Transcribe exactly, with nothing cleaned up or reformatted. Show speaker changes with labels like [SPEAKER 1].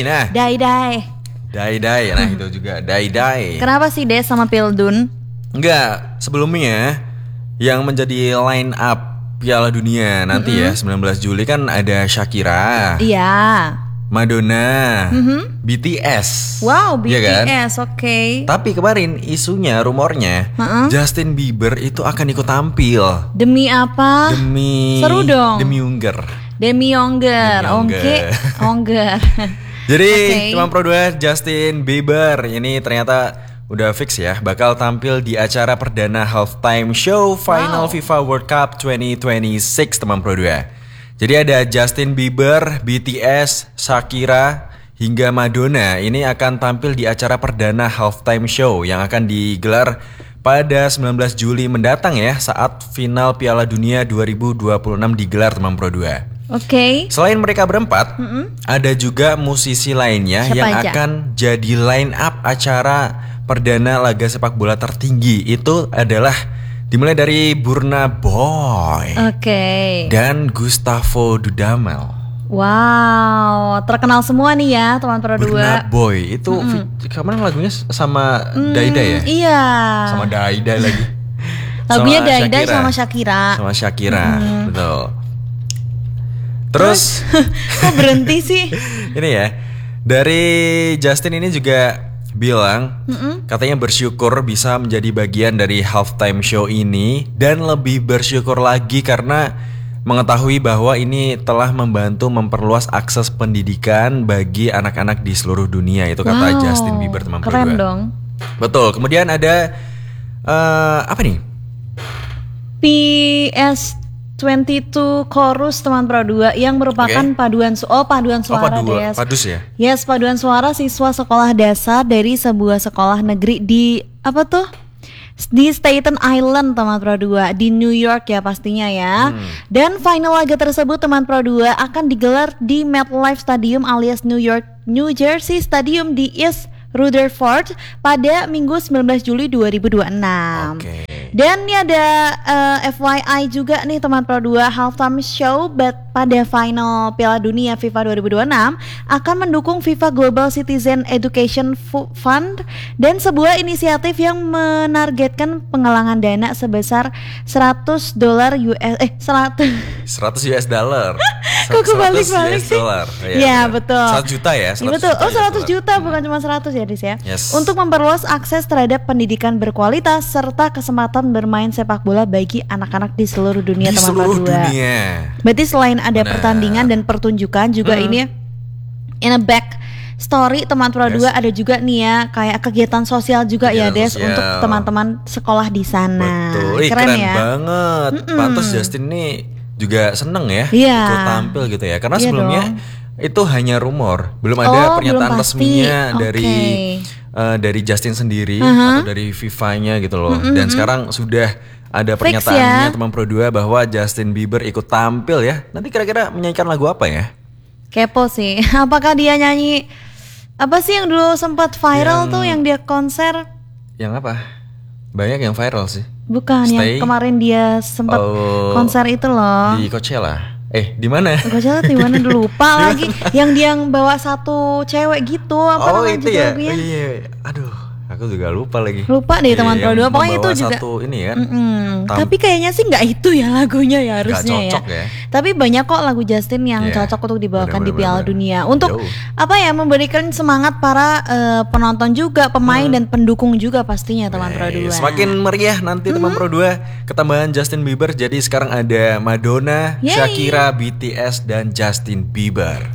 [SPEAKER 1] Nah,
[SPEAKER 2] Dai Dai.
[SPEAKER 1] Dai Dai. Nah, itu juga Dai Dai.
[SPEAKER 2] Kenapa sih Des sama Pildun?
[SPEAKER 1] Enggak, sebelumnya yang menjadi line up Piala Dunia nanti mm-hmm. ya sembilan belas Juli kan ada Shakira.
[SPEAKER 2] Iya.
[SPEAKER 1] Madonna,
[SPEAKER 2] mm-hmm.
[SPEAKER 1] B T S.
[SPEAKER 2] Wow, B T S,
[SPEAKER 1] ya kan?
[SPEAKER 2] oke. Okay.
[SPEAKER 1] Tapi kemarin isunya, rumornya uh-uh. Justin Bieber itu akan ikut tampil.
[SPEAKER 2] Demi apa?
[SPEAKER 1] Demi
[SPEAKER 2] seru dong.
[SPEAKER 1] Demi Unger.
[SPEAKER 2] Demi Unger, oke, Unger.
[SPEAKER 1] Jadi
[SPEAKER 2] okay.
[SPEAKER 1] teman Pro dua Justin Bieber ini ternyata udah fix ya, bakal tampil di acara perdana halftime show final wow. FIFA World Cup dua ribu dua puluh enam teman Pro dua. Jadi ada Justin Bieber, B T S, Shakira, hingga Madonna ini akan tampil di acara perdana halftime show yang akan digelar pada sembilan belas Juli mendatang ya, saat final Piala Dunia dua ribu dua puluh enam digelar teman Pro dua.
[SPEAKER 2] Oke. Okay.
[SPEAKER 1] Selain mereka berempat, mm-hmm. ada juga musisi lainnya Siapa yang aja? akan jadi line up acara perdana laga sepak bola tertinggi. Itu adalah dimulai dari Burna Boy,
[SPEAKER 2] Oke, okay.
[SPEAKER 1] dan Gustavo Dudamel.
[SPEAKER 2] Wow, terkenal semua nih ya teman Pro dua.
[SPEAKER 1] Burna Boy itu mm-hmm. kemarin lagunya sama mm, Daida ya?
[SPEAKER 2] Iya.
[SPEAKER 1] Sama Daida lagi.
[SPEAKER 2] Lagunya Daida sama Shakira.
[SPEAKER 1] Sama Shakira, mm. betul.
[SPEAKER 2] Terus, kok berhenti sih?
[SPEAKER 1] Ini ya, dari Justin ini juga bilang mm-mm. katanya bersyukur bisa menjadi bagian dari halftime show ini, dan lebih bersyukur lagi karena mengetahui bahwa ini telah membantu memperluas akses pendidikan bagi anak-anak di seluruh dunia. Itu kata wow, Justin Bieber teman Pro dua.
[SPEAKER 2] Keren dong.
[SPEAKER 1] Betul. Kemudian ada uh, apa nih?
[SPEAKER 2] P S dua puluh dua Chorus teman Pro dua yang merupakan okay. paduan su- oh paduan suara
[SPEAKER 1] oh, padua,
[SPEAKER 2] Des.
[SPEAKER 1] Padus ya?
[SPEAKER 2] Yes, paduan suara siswa sekolah dasar dari sebuah sekolah negeri di apa tuh? Di Staten Island teman Pro dua, di New York ya pastinya ya. Hmm. Dan final laga tersebut teman Pro dua akan digelar di MetLife Stadium alias New York New Jersey Stadium di East Rutherford pada Minggu sembilan belas Juli dua ribu dua puluh enam.
[SPEAKER 1] Okay.
[SPEAKER 2] Dan ini ada uh, F Y I juga nih teman Pro dua, halftime show but pada final Piala Dunia FIFA dua ribu dua puluh enam akan mendukung FIFA Global Citizen Education Fund dan sebuah inisiatif yang menargetkan penggalangan dana sebesar seratus dolar U S eh seratus
[SPEAKER 1] seratus U S dollar.
[SPEAKER 2] Kok kebalik-balik sih?
[SPEAKER 1] Ya,
[SPEAKER 2] ya betul.
[SPEAKER 1] seratus juta ya.
[SPEAKER 2] Ya, betul. Oh seratus juta bukan cuma seratus ya Dis ya.
[SPEAKER 1] Yes.
[SPEAKER 2] Untuk memperluas akses terhadap pendidikan berkualitas serta kesempatan bermain sepak bola bagi anak-anak di seluruh dunia
[SPEAKER 1] di
[SPEAKER 2] teman
[SPEAKER 1] seluruh
[SPEAKER 2] Pro dua.
[SPEAKER 1] dunia.
[SPEAKER 2] Berarti selain ada
[SPEAKER 1] Benar.
[SPEAKER 2] pertandingan dan pertunjukan juga hmm. ini in a back story teman Pro dua yes. ada juga nih ya kayak kegiatan sosial juga kegiatan ya Des sosial. Untuk teman-teman sekolah di sana.
[SPEAKER 1] Betul. Ih,
[SPEAKER 2] keren,
[SPEAKER 1] keren
[SPEAKER 2] ya.
[SPEAKER 1] banget. Mm-mm. Pantes Justin nih juga seneng ya
[SPEAKER 2] yeah.
[SPEAKER 1] ikut tampil gitu ya. Karena yeah, sebelumnya dong. Itu hanya rumor, belum ada
[SPEAKER 2] oh,
[SPEAKER 1] pernyataan
[SPEAKER 2] belum
[SPEAKER 1] resminya
[SPEAKER 2] okay.
[SPEAKER 1] dari uh, dari Justin sendiri
[SPEAKER 2] uh-huh.
[SPEAKER 1] atau dari FIFA-nya gitu loh.
[SPEAKER 2] Mm-hmm.
[SPEAKER 1] Dan sekarang sudah ada
[SPEAKER 2] Fix
[SPEAKER 1] pernyataannya
[SPEAKER 2] ya.
[SPEAKER 1] teman Pro dua bahwa Justin Bieber ikut tampil ya. Nanti kira-kira menyanyikan lagu apa ya?
[SPEAKER 2] Kepo sih. Apakah dia nyanyi apa sih yang dulu sempat viral yang, tuh yang dia konser?
[SPEAKER 1] Yang apa? Banyak yang viral sih.
[SPEAKER 2] Bukan Stay. Yang kemarin dia sempat oh, konser itu loh.
[SPEAKER 1] Di Coachella. Eh, di mana?
[SPEAKER 2] Coachella di mana dulu lupa lagi. Yang dia bawa satu cewek gitu apa
[SPEAKER 1] oh,
[SPEAKER 2] namanya
[SPEAKER 1] itu ya?
[SPEAKER 2] lagunya?
[SPEAKER 1] Oh, iya. Aduh, aku juga lupa lagi.
[SPEAKER 2] Lupa deh teman Pro dua. Pokoknya itu juga
[SPEAKER 1] satu ini ya.
[SPEAKER 2] Tam- Tapi kayaknya sih nggak itu ya lagunya ya harusnya
[SPEAKER 1] gak cocok
[SPEAKER 2] ya.
[SPEAKER 1] ya.
[SPEAKER 2] Tapi banyak kok lagu Justin yang yeah. cocok untuk dibawakan bener, di Piala Dunia. Untuk Yo. apa ya memberikan semangat para uh, penonton juga, pemain hmm. dan pendukung juga pastinya teman Pro dua.
[SPEAKER 1] Semakin meriah nanti hmm. teman Pro dua ketambahan Justin Bieber. Jadi sekarang ada Madonna, Yay. Shakira, B T S dan Justin Bieber.